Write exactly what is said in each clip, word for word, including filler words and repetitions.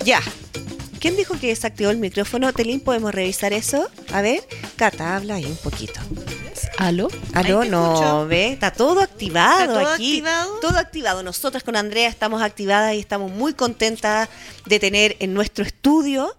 Ya. ¿Quién dijo que desactivó el micrófono? Telín, ¿podemos revisar eso? A ver, Cata, habla ahí un poquito. ¿Aló? ¿Aló? No, ¿ve? Está todo activado. ¿Está todo aquí. activado? Todo activado. Nosotras con Andrea estamos activadas y estamos muy contentas de tener en nuestro estudio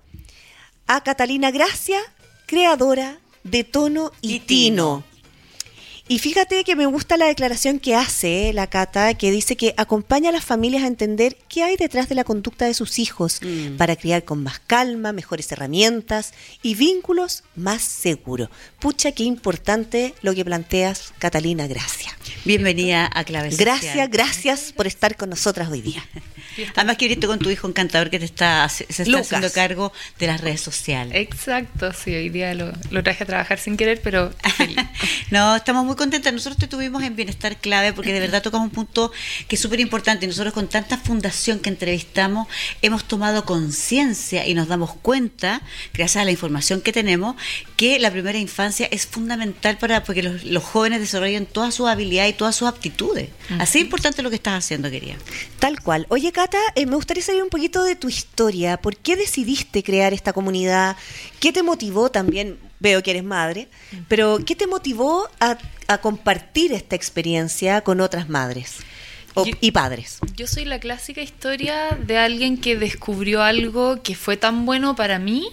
a Catalina Gracia, creadora de Tono y, Y Tino. Tino. Y fíjate que me gusta la declaración que hace eh, la Cata, que dice que acompaña a las familias a entender qué hay detrás de la conducta de sus hijos Mm. para criar con más calma, mejores herramientas y vínculos más seguros. Pucha, qué importante lo que planteas, Catalina, gracias. Bienvenida a Clave Social. Gracias, gracias por estar con nosotras hoy día. Además que viniste con tu hijo encantador que te está se está Lucas. haciendo cargo de las redes sociales. Exacto, sí, hoy día lo, lo traje a trabajar sin querer, pero feliz. No, estamos muy contentas. Nosotros te tuvimos en Bienestar Clave porque de verdad tocamos un punto que es súper importante. Nosotros con tanta fundación que entrevistamos hemos tomado conciencia y nos damos cuenta, gracias a la información que tenemos, que la primera infancia es fundamental para porque los, los jóvenes desarrollen todas sus habilidades y todas sus aptitudes. Uh-huh. Así importante lo que estás haciendo, querida. Tal cual. Oye, Cata, eh, me gustaría saber un poquito de tu historia. ¿Por qué decidiste crear esta comunidad? ¿Qué te motivó también? Veo que eres madre, pero ¿qué te motivó a, a compartir esta experiencia con otras madres o, Yo- y padres? Yo soy la clásica historia de alguien que descubrió algo que fue tan bueno para mí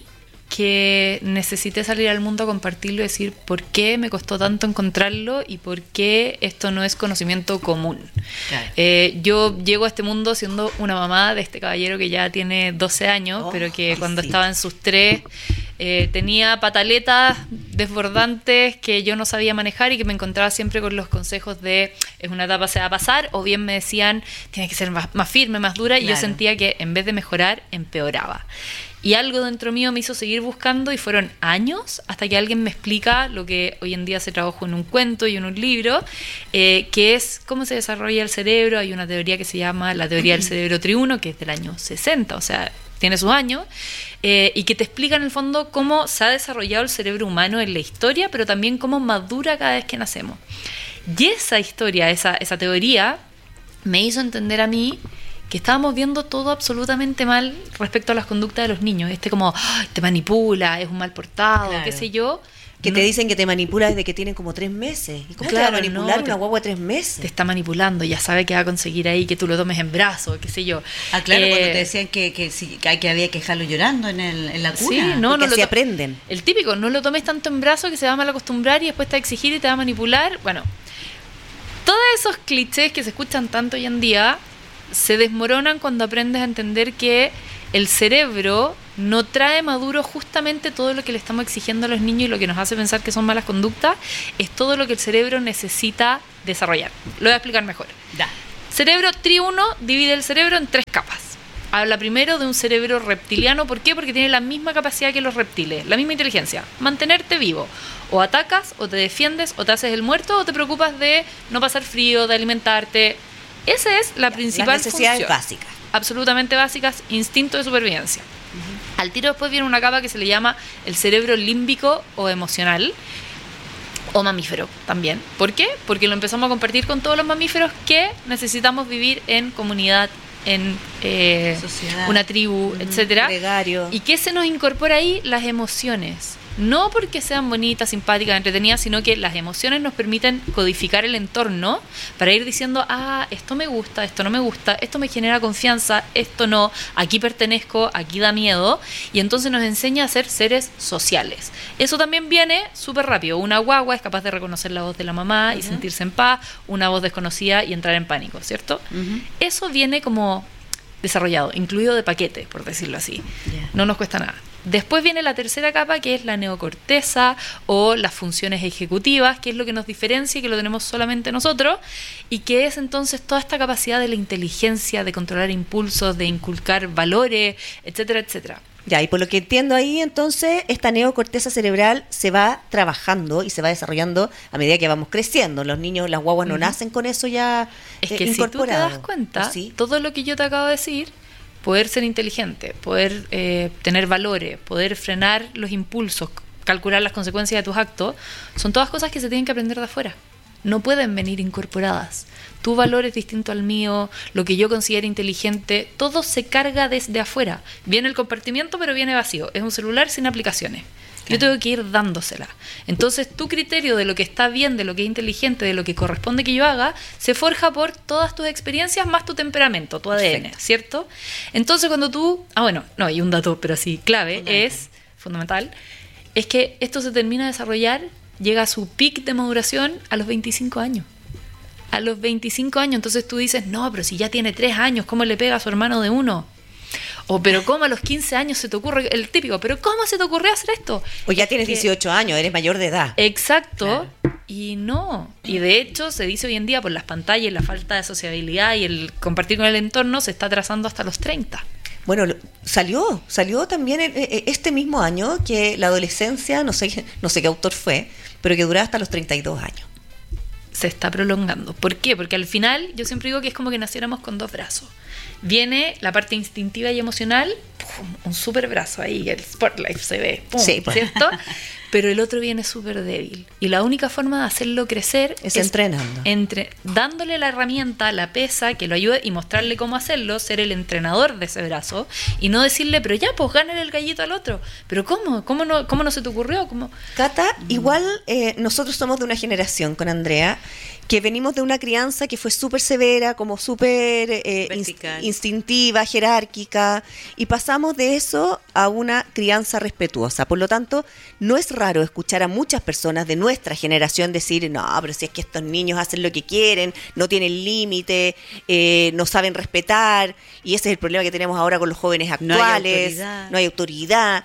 que necesité salir al mundo a compartirlo y decir por qué me costó tanto encontrarlo y por qué esto no es conocimiento común. Claro. Eh, yo llego a este mundo siendo una mamá de este caballero que ya tiene doce años, Oh, pero que ay, cuando sí. estaba en sus tres eh, tenía pataletas desbordantes que yo no sabía manejar y que me encontraba siempre con los consejos de es una etapa, se va a pasar, o bien me decían tienes que ser más, más firme, más dura, y yo Claro. sentía que en vez de mejorar, empeoraba. Y algo dentro mío me hizo seguir buscando y fueron años hasta que alguien me explica lo que hoy en día se trabajó en un cuento y en un libro, eh, que es cómo se desarrolla el cerebro. Hay una teoría que se llama la teoría del cerebro triuno, que es del año sesenta, o sea, tiene sus años, eh, y que te explica en el fondo cómo se ha desarrollado el cerebro humano en la historia, pero también cómo madura cada vez que nacemos. Y esa historia, esa, esa teoría, me hizo entender a mí que estábamos viendo todo absolutamente mal respecto a las conductas de los niños. Este como, "Ay, te manipula, es un mal portado", Claro. qué sé yo. Que No, te dicen que te manipula desde que tienen como tres meses. ¿Y cómo Claro, te va a manipular no, te- una guagua de tres meses? te está manipulando, ya sabe que va a conseguir ahí que tú lo tomes en brazos, qué sé yo. Ah, claro, Eh, cuando te decían que, que, sí, que, que había que dejarlo llorando en, el, en la cuna. Sí, no, Porque no lo así to- aprenden. El típico, no lo tomes tanto en brazos que se va a mal acostumbrar y después te va a exigir y te va a manipular. Bueno, todos esos clichés que se escuchan tanto hoy en día se desmoronan cuando aprendes a entender que el cerebro no trae maduro justamente todo lo que le estamos exigiendo a los niños y lo que nos hace pensar que son malas conductas, es todo lo que el cerebro necesita desarrollar. Lo voy a explicar mejor. Da. Cerebro triuno divide el cerebro en tres capas. Habla primero de un cerebro reptiliano. ¿Por qué? Porque tiene la misma capacidad que los reptiles, la misma inteligencia, mantenerte vivo. O atacas, o te defiendes, o te haces el muerto, o te preocupas de no pasar frío, de alimentarte. Esa es la principal Las necesidades función. básicas. Absolutamente básicas, instinto de supervivencia. Al tiro después viene una capa que se le llama el cerebro límbico o emocional, o mamífero también. ¿Por qué? Porque lo empezamos a compartir con todos los mamíferos que necesitamos vivir en comunidad, en eh, Sociedad. una tribu, etcétera. Gregario. ¿Y qué se nos incorpora ahí? Las emociones. No porque sean bonitas, simpáticas, entretenidas, sino que las emociones nos permiten codificar el entorno para ir diciendo, ah, esto me gusta, esto no me gusta, esto me genera confianza, esto no, aquí pertenezco, aquí da miedo, y entonces nos enseña a ser seres sociales. Eso también viene súper rápido. Una guagua es capaz de reconocer la voz de la mamá y sentirse en paz, una voz desconocida y entrar en pánico, ¿cierto? Ujú. Eso viene como desarrollado, incluido de paquete, por decirlo así. Ya. No nos cuesta nada. Después viene la tercera capa, que es la neocorteza o las funciones ejecutivas, que es lo que nos diferencia y que lo tenemos solamente nosotros, y que es entonces toda esta capacidad de la inteligencia, de controlar impulsos, de inculcar valores, etcétera, etcétera. Ya, y por lo que entiendo ahí, entonces, esta neocorteza cerebral se va trabajando y se va desarrollando a medida que vamos creciendo. Los niños, las guaguas no Ujú. nacen con eso ya Es eh, que si tú te incorporado. das cuenta, ¿Sí? todo lo que yo te acabo de decir, poder ser inteligente, poder eh, tener valores, poder frenar los impulsos, calcular las consecuencias de tus actos, son todas cosas que se tienen que aprender de afuera. no pueden venir incorporadas. Tu valor es distinto al mío, lo que yo considero inteligente, todo se carga desde afuera. Viene el compartimiento, pero viene vacío. Es un celular sin aplicaciones. Yo tengo que ir dándosela. Entonces, tu criterio de lo que está bien, de lo que es inteligente, de lo que corresponde que yo haga, se forja por todas tus experiencias más tu temperamento, tu A D N, perfecto, ¿cierto? Entonces, cuando tú... Ah, bueno, no, hay un dato, pero sí, clave, fundamental. es fundamental, es que esto se termina de desarrollar, llega a su pic de maduración a los veinticinco años. A los veinticinco años, entonces tú dices, no, pero si ya tiene tres años, ¿cómo le pega a su hermano de uno? O, pero ¿cómo a los quince años se te ocurre? El típico, ¿pero cómo se te ocurrió hacer esto? O ya tienes dieciocho años, eres mayor de edad. Exacto. Claro. Y no. Y de hecho, se dice hoy en día, por las pantallas y la falta de sociabilidad y el compartir con el entorno, se está atrasando hasta los treinta. Bueno, salió, salió también este mismo año que la adolescencia, no sé, no sé qué autor fue, pero que duraba hasta los treinta y dos años. Se está prolongando. ¿Por qué? Porque al final, yo siempre digo que es como que naciéramos con dos brazos. Viene la parte instintiva y emocional, ¡pum!, un súper brazo ahí, el Sportlife se ve, ¡pum!, sí, pues. ¿Cierto? Pero el otro viene súper débil. Y la única forma de hacerlo crecer es, es entrenando. Entre, dándole la herramienta, la pesa, que lo ayude y mostrarle cómo hacerlo, ser el entrenador de ese brazo y no decirle, pero ya, pues gánale el gallito al otro. ¿Pero cómo? ¿Cómo no, cómo no se te ocurrió? ¿Cómo? Cata, mm. igual eh, nosotros somos de una generación con Andrea que venimos de una crianza que fue súper severa, como súper eh, inst- instintiva, jerárquica, y pasamos de eso a una crianza respetuosa. Por lo tanto, no es raro escuchar a muchas personas de nuestra generación decir, no, pero si es que estos niños hacen lo que quieren, no tienen límite, eh, no saben respetar, y ese es el problema que tenemos ahora con los jóvenes actuales, no hay autoridad. No hay autoridad.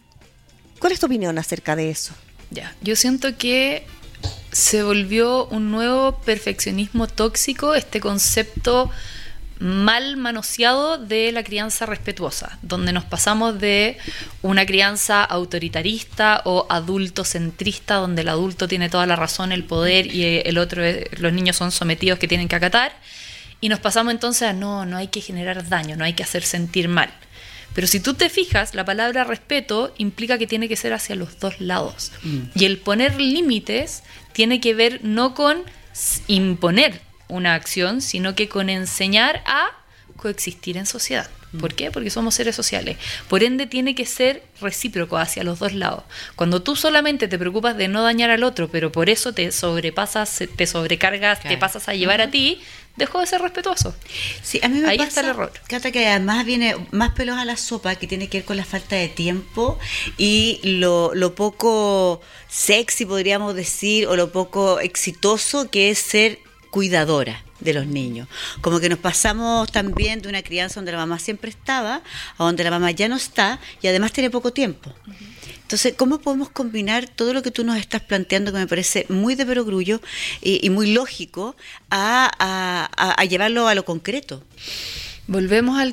¿Cuál es tu opinión acerca de eso? Ya, yo siento que se volvió un nuevo perfeccionismo tóxico, este concepto mal manoseado de la crianza respetuosa, donde nos pasamos de una crianza autoritarista o adultocentrista, donde el adulto tiene toda la razón, el poder, y el otro, los niños son sometidos que tienen que acatar, y nos pasamos entonces a no, no hay que generar daño, no hay que hacer sentir mal. Pero si tú te fijas, la palabra respeto implica que tiene que ser hacia los dos lados. Mm. Y el poner límites tiene que ver no con imponer una acción, sino que con enseñar a coexistir en sociedad. ¿Por qué? Porque somos seres sociales. Por ende, tiene que ser recíproco hacia los dos lados. Cuando tú solamente te preocupas de no dañar al otro, pero por eso te sobrepasas, te sobrecargas, claro, te pasas a llevar uh-huh. a ti, dejó de ser respetuoso. Sí, a mí me Ahí pasa, está el error. Cata, que además viene más pelos a la sopa, que tiene que ver con la falta de tiempo y lo, lo poco sexy, podríamos decir, o lo poco exitoso que es ser cuidadora de los niños. Como que nos pasamos también de una crianza donde la mamá siempre estaba a donde la mamá ya no está y además tiene poco tiempo. Uh-huh. Entonces, ¿cómo podemos combinar todo lo que tú nos estás planteando, que me parece muy de perogrullo y, y muy lógico, a, a, a, a llevarlo a lo concreto? Volvemos al